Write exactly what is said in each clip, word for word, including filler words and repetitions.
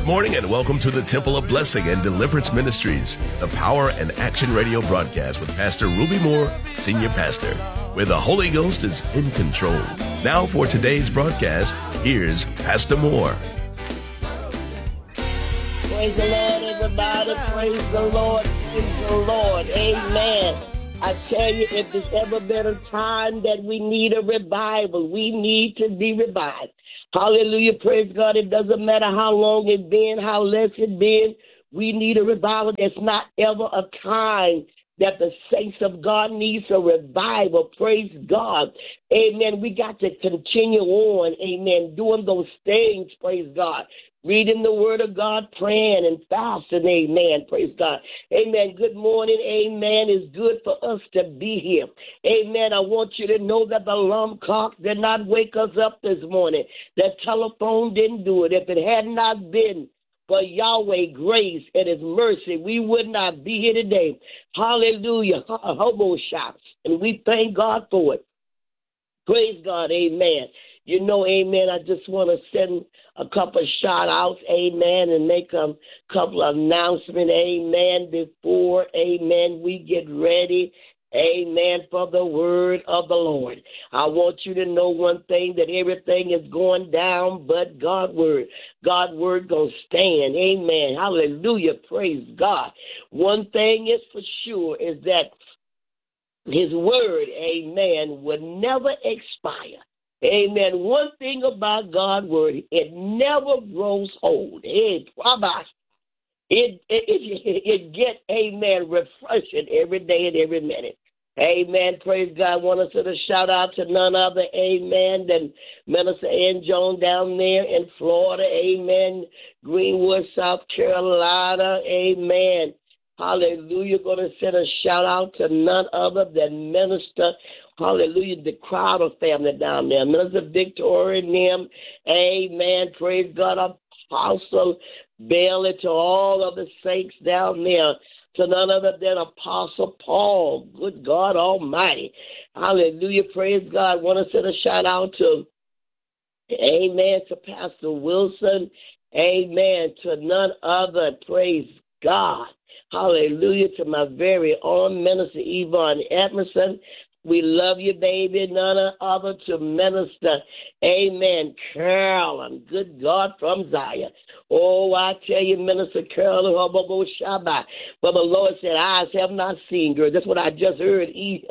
morning and welcome to the Temple of Blessing and Deliverance Ministries, the Power and Action Radio broadcast with Pastor Ruby Moore, Senior Pastor, where the Holy Ghost is in control. Now for today's broadcast, here's Pastor Moore. Praise the Lord, everybody. Praise the Lord. Praise the Lord. Amen. I tell you, if there's ever been a time that we need a revival, we need to be revived. Hallelujah. Praise God. It doesn't matter how long it's been, how less it's been. We need a revival. There's not ever a time that the saints of God needs a revival. Praise God. Amen. We got to continue on. Amen. Doing those things. Praise God. Reading the word of God, praying and fasting, amen, praise God. Amen, good morning, amen, it's good for us to be here. Amen, I want you to know that the alarm clock did not wake us up this morning. That telephone didn't do it. If it had not been for Yahweh grace and his mercy, we would not be here today. Hallelujah, hobo shops, and we thank God for it. Praise God, amen. You know, amen, I just want to send a couple of shout-outs, amen, and make a couple of announcements, amen, before, amen, we get ready, amen, for the word of the Lord. I want you to know one thing, that everything is going down but God's word. God's word going to stand, amen, hallelujah, praise God. One thing is for sure is that his word, amen, will never expire. Amen. One thing about God's word, it never grows old. It it it, it, it get, amen, refreshing every day and every minute. Amen. Praise God. I want to send a shout out to none other, amen, than Minister Ann Jones down there in Florida. Amen. Greenwood, South Carolina. Amen. Hallelujah. Going to send a shout out to none other than Minister, hallelujah, the Crowder family down there. Minister Victoria and them. Amen. Praise God. Apostle Bailey, to all of the saints down there. To none other than Apostle Paul. Good God Almighty. Hallelujah. Praise God. I want to send a shout out to, amen, to Pastor Wilson. Amen. To none other. Praise God. Hallelujah, to my very own Minister Yvonne Edmondson. We love you, baby. None other to Minister, amen, Carolyn. Good God from Zion. Oh, I tell you, Minister Carolyn, Hobobo Shabbat. But the Lord said, eyes have not seen, girl. That's what I just heard.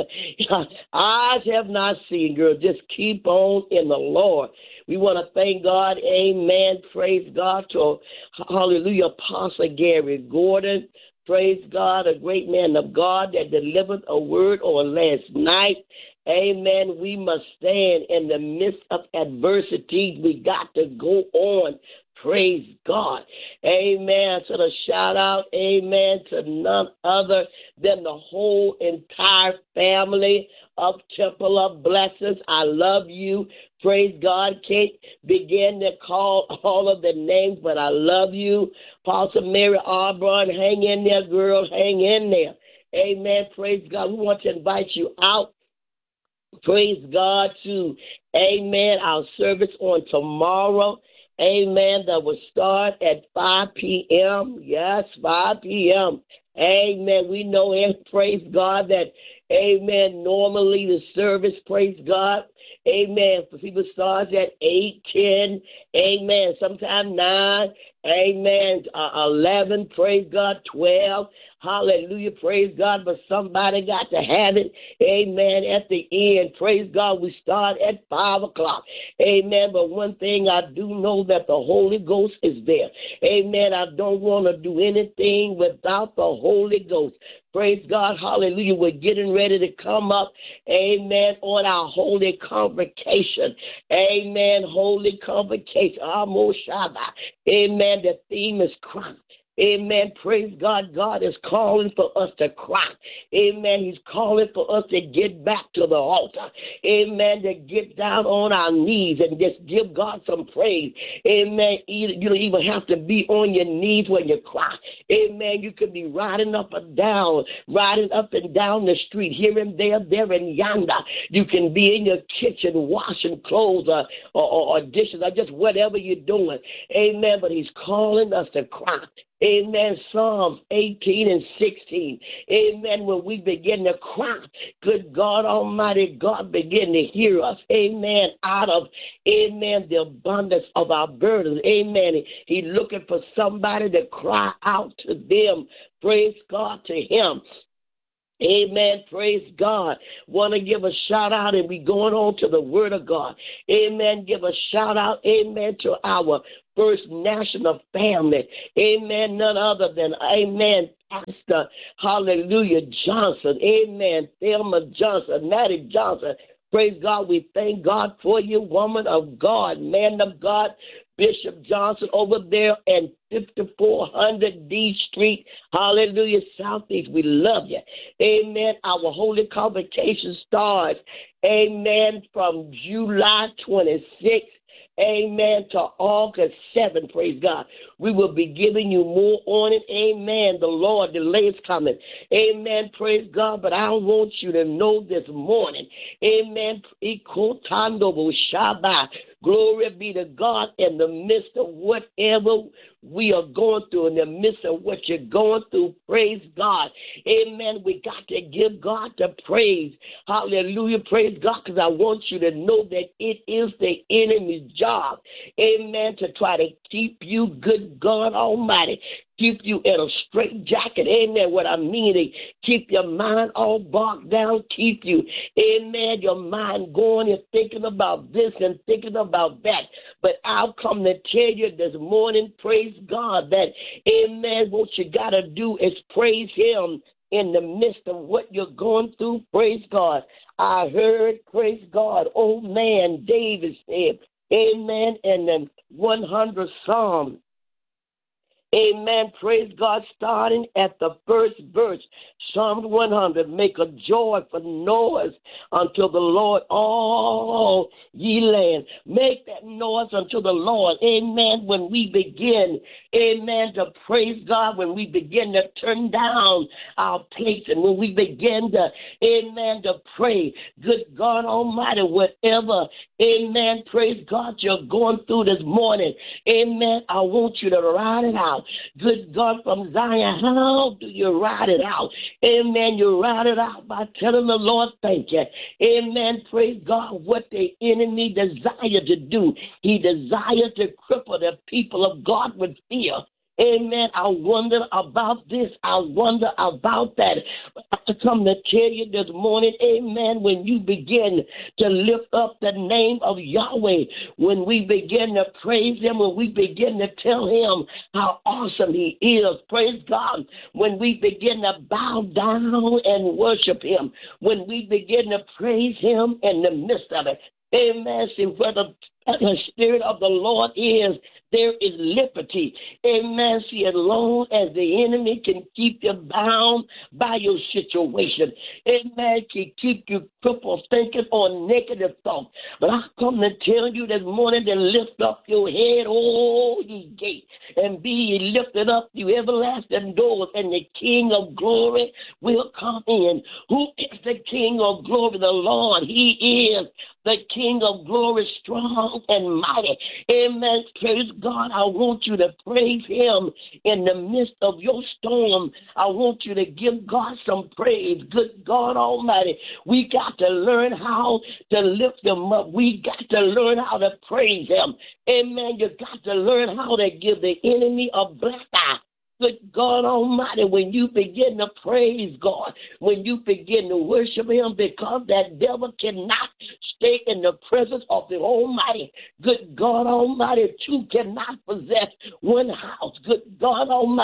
Eyes have not seen, girl. Just keep on in the Lord. We want to thank God, amen, praise God, to, hallelujah, Apostle Gary Gordon. Praise God, a great man of God that delivered a word on last night. Amen. We must stand in the midst of adversity. We got to go on. Praise God. Amen. So the shout out, amen, to none other than the whole entire family of Temple of Blessings. I love you. Praise God. Can't begin to call all of the names, but I love you. Apostle Mary Auburn, hang in there, girl. Hang in there. Amen. Praise God. We want to invite you out. Praise God to, amen, our service on tomorrow. Amen. That will start at five p.m. Yes, five p.m. Amen. We know and praise God that, amen, normally the service, praise God, amen, for people starts at eight, ten, amen, sometime nine, amen, uh, eleven, praise God, twelve, hallelujah, praise God, but somebody got to have it, amen, at the end, praise God, we start at five o'clock, amen, but one thing I do know that the Holy Ghost is there, amen, I don't want to do anything without the Holy Ghost. Praise God, hallelujah. We're getting ready to come up, amen, on our holy convocation. Amen, holy convocation. Amo Shabbat. Amen, the theme is Christ. Amen. Praise God. God is calling for us to cry. Amen. He's calling for us to get back to the altar. Amen. To get down on our knees and just give God some praise. Amen. You don't even have to be on your knees when you cry. Amen. You could be riding up and down, riding up and down the street, here and there, there and yonder. You can be in your kitchen washing clothes or, or, or dishes or just whatever you're doing. Amen. But he's calling us to cry. Amen. Psalms eighteen and sixteen. Amen. When we begin to cry, good God Almighty, God begin to hear us. Amen. Out of, amen, the abundance of our burdens. Amen. He's looking for somebody to cry out to them. Praise God to him. Amen. Praise God. Want to give a shout out, and we going on to the word of God. Amen. Give a shout out, amen, to our First National family. Amen. None other than, amen, Pastor, hallelujah, Johnson. Amen. Thelma Johnson, Maddie Johnson. Praise God. We thank God for you, woman of God, man of God, Bishop Johnson over there and fifty-four hundred D Street, hallelujah, Southeast. We love you. Amen. Our holy convocation starts, amen, from July twenty-sixth. Amen, to August seventh, praise God. We will be giving you more on it. Amen. The Lord, the delay is coming. Amen, praise God. But I want you to know this morning, amen, glory be to God in the midst of whatever we are going through, in the midst of what you're going through, praise God. Amen. We got to give God the praise. Hallelujah. Praise God, because I want you to know that it is the enemy's job, amen, to try to keep you, good God Almighty, keep you in a straight jacket. Amen. What I mean is keep your mind all bogged down, keep you, amen, your mind going and thinking about this and thinking about that. But I'll come to tell you this morning, praise God, that, amen, what you got to do is praise him in the midst of what you're going through. Praise God. I heard, praise God, old man David said, amen, in the one hundredth Psalm. Amen. Praise God. Starting at the first verse, Psalm one hundred. Make a joyful noise unto the Lord, all ye land. Make that noise unto the Lord. Amen. When we begin, amen, to praise God, when we begin to turn down our plates, and when we begin to, amen, to pray, good God Almighty, whatever, amen, praise God, you're going through this morning, amen, I want you to ride it out. Good God from Zion, how do you ride it out? Amen, you ride it out by telling the Lord thank you. Amen, praise God, what the enemy desires to do. He desires to cripple the people of God with fear. Amen. I wonder about this. I wonder about that. I come to tell you this morning, amen, when you begin to lift up the name of Yahweh, when we begin to praise him, when we begin to tell him how awesome he is, praise God, when we begin to bow down and worship him, when we begin to praise him in the midst of it, amen, see where the, the Spirit of the Lord is, there is liberty. Amen. See, as long as the enemy can keep you bound by your situation, amen, can keep you crippled thinking on negative thoughts. But I come to tell you this morning to lift up your head, oh, ye gates, and be ye lifted up, you everlasting doors, and the King of glory will come in. Who is the King of glory? The Lord. He is the King of glory, strong and mighty. Amen. Praise God. I want you to praise him in the midst of your storm. I want you to give God some praise. Good God Almighty. We got to learn how to lift him up. We got to learn how to praise him. Amen. You got to learn how to give the enemy a black eye. Good God Almighty, when you begin to praise God, when you begin to worship him, because that devil cannot stay in the presence of the Almighty. Good God Almighty, two cannot possess one house. Good God Almighty,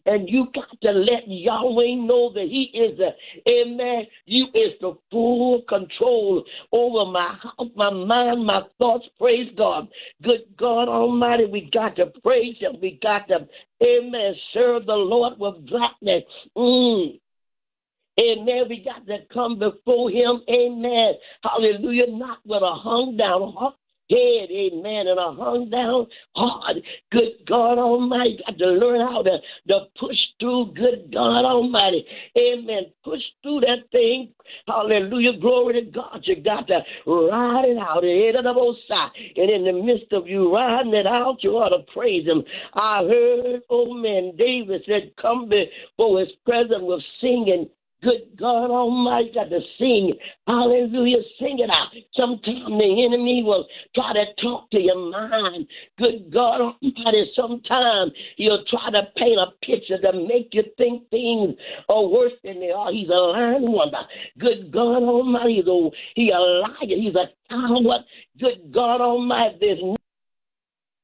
And you got to let Yahweh know that he is the, amen, you is the full control over my house, my mind, my thoughts. Praise God. Good God Almighty, we got to praise him. We got to, amen, serve the Lord with gladness. Mm. Amen. We got to come before him. Amen. Hallelujah. Not with a hung down heart. Head, amen, and a hung down heart. Good God Almighty, got to learn how to, to push through. Good God Almighty, amen. Push through that thing. Hallelujah, glory to God. You got to ride it out. And in the midst of you riding it out, you ought to praise him. I heard, oh man, David said, come before his presence with singing. Good God Almighty, got to sing. Hallelujah, sing it out. Sometimes the enemy will try to talk to your mind. Good God Almighty, sometimes he'll try to paint a picture to make you think things are worse than they are. He's a lying wonder. Good God Almighty, though, he's a liar. He's a coward. Good God Almighty, there's